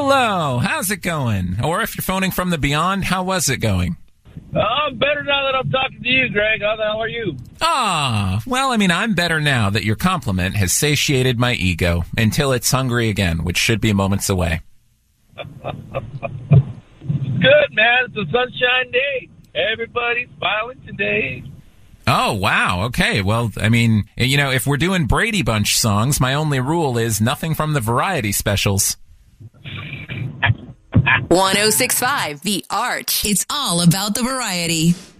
Hello, how's it going? Or if you're phoning from the beyond, how was it going? I'm better now that I'm talking to you, Greg. How the hell are you? Well, I'm better now that your compliment has satiated my ego until it's hungry again, which should be moments away. Good, man. It's a sunshine day. Everybody's smiling today. Oh, wow. Okay. Well, if we're doing Brady Bunch songs, my only rule is nothing from the variety specials. 106.5 The Arch. It's all about the variety.